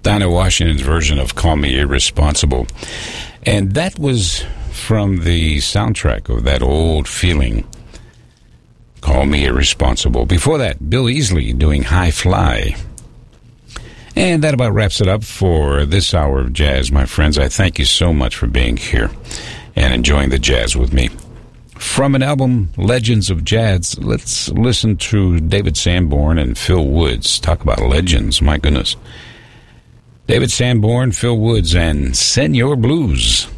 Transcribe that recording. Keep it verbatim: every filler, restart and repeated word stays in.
Dinah Washington's version of Call Me Irresponsible. And that was from the soundtrack of That Old Feeling, Call Me Irresponsible. Before that, Bill Easley doing High Fly. And that about wraps it up for this hour of jazz, my friends. I thank you so much for being here and enjoying the jazz with me. From an album, Legends of Jazz, let's listen to David Sanborn and Phil Woods. Talk about legends, my goodness. David Sanborn, Phil Woods, and Senor Blues.